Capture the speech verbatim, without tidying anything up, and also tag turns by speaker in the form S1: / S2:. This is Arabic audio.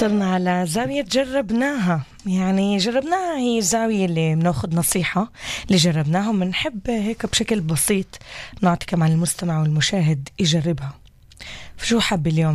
S1: وصلنا على زاوية جربناها. يعني جربناها هي الزاوية اللي بناخد نصيحة اللي جربناهم، بنحب هيك بشكل بسيط نعطي كمان المستمع والمشاهد يجربها. فشو حاب اليوم